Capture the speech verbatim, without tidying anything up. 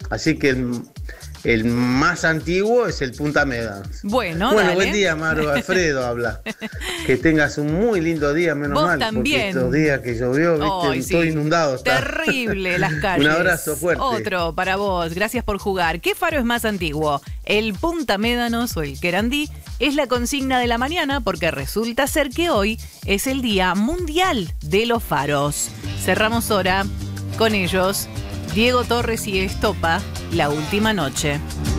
Así que el, el más antiguo es el Punta Médanos. Bueno, Bueno, dale. buen día, Maru. Alfredo habla. Que tengas un muy lindo día, menos Vos mal. también. Porque estos días que llovió, viste, Ay, estoy sí. inundado. Está. Terrible las calles. Un abrazo fuerte. Otro para vos. Gracias por jugar. ¿Qué faro es más antiguo? ¿El Punta Médanos o el Querandí? Es la consigna de la mañana porque resulta ser que hoy es el Día Mundial de los Faros. Cerramos hora con ellos. Diego Torres y Estopa, La Última Noche.